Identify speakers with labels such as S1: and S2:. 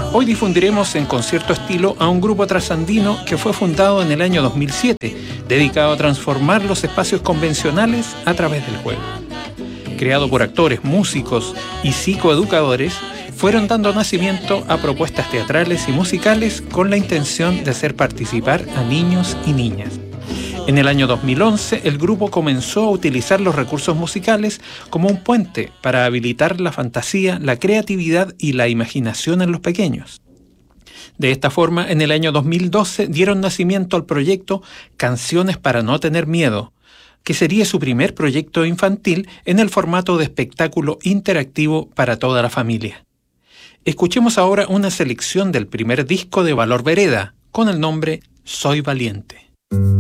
S1: Hoy difundiremos en concierto estilo a un grupo trasandino que fue fundado en el año 2007, dedicado a transformar los espacios convencionales a través del juego. Creado por actores, músicos y psicoeducadores, fueron dando nacimiento a propuestas teatrales y musicales con la intención de hacer participar a niños y niñas. En el año 2011, el grupo comenzó a utilizar los recursos musicales como un puente para habilitar la fantasía, la creatividad y la imaginación en los pequeños. De esta forma, en el año 2012 dieron nacimiento al proyecto Canciones para no tener miedo, que sería su primer proyecto infantil en el formato de espectáculo interactivo para toda la familia. Escuchemos ahora una selección del primer disco de Valor Vereda, con el nombre Soy Valiente.